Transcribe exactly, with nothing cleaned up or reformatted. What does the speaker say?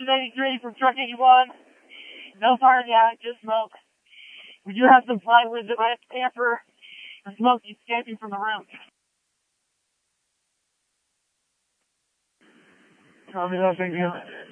eighty-three from Truck eighty-one. No fire yet, just smoke. We do have some plywood that might tamper the smoke escaping from the room. Tell me nothing, you know.